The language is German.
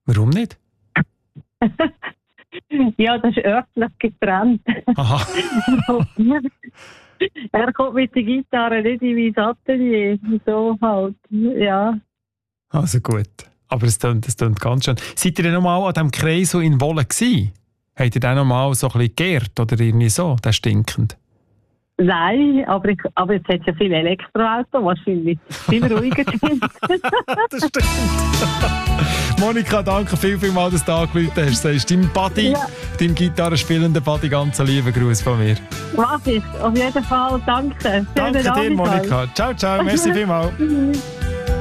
Warum nicht? Ja, das ist örtlich getrennt. Aha. Er kommt mit der Gitarre nicht in mein Atelier. So halt, ja. Also gut. Aber es klingt ganz schön. Seid ihr denn noch mal an diesem Kreis in Wohlen gewesen? Habt ihr den noch mal so ein bisschen geehrt oder irgendwie so, der stinkend? Nein, aber jetzt hat es ja viele Elektroautos, wahrscheinlich viel ruhiger sind. Das stimmt. Monika, danke vielmals, dass du angerufen hast. Du sagst deinem Buddy, deinem Gitarrenspielenden Buddy, ganz lieben Gruß von mir. Mach ich, auf jeden Fall. Danke. Danke dir, Monika. Ciao, ciao. Merci vielmals.